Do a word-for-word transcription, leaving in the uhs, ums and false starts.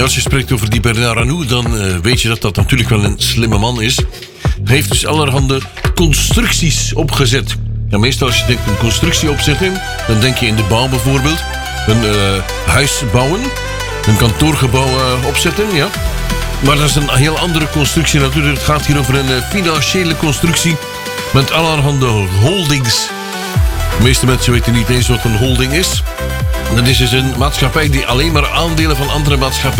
Ja, als je spreekt over die Bernard Arnault, dan uh, weet je dat dat natuurlijk wel een slimme man is. Hij heeft dus allerhande constructies opgezet. Ja, meestal als je denkt een constructie opzetten, dan denk je in de bouw bijvoorbeeld. Een uh, huis bouwen, een kantoorgebouw uh, opzetten, ja. Maar dat is een heel andere constructie natuurlijk. Het gaat hier over een uh, financiële constructie met allerhande holdings. De meeste mensen weten niet eens wat een holding is. Dat is dus een maatschappij die alleen maar aandelen van andere maatschappijen